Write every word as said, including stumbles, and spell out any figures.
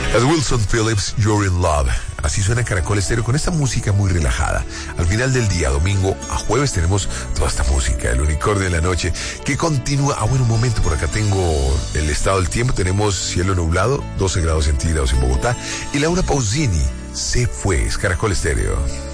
Es Wilson Phillips, You're in Love. Así suena Caracol Estéreo con esta música muy relajada. Al final del día, domingo a jueves, tenemos toda esta música, el unicornio de la noche, que continúa. Ah, bueno, un momento, por acá tengo el estado del tiempo. Tenemos cielo nublado, doce grados centígrados en Bogotá. Y Laura Pausini se fue. Es Caracol Estéreo.